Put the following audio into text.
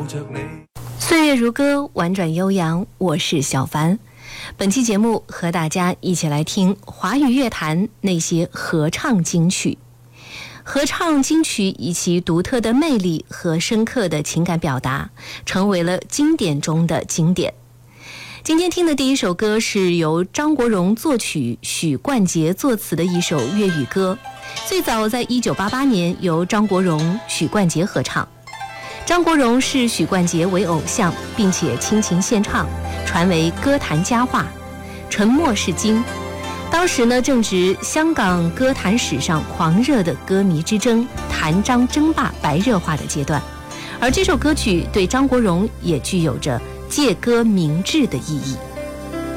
着你。 岁月如歌，婉转悠扬，我是小凡。本期节目和大家一起来听华语乐坛那些合唱金曲。合唱金曲以其独特的魅力和深刻的情感表达，成为了经典中的经典。今天听的第一首歌是由张国荣作曲、许冠杰作词的一首粤语歌，最早在1988年由张国荣、许冠杰合唱。张国荣视许冠杰为偶像，并且倾情献唱，传为歌坛佳话。沉默是金。当时呢，正值香港歌坛史上狂热的歌迷之争、谭张争霸白热化的阶段，而这首歌曲对张国荣也具有着借歌明志的意义。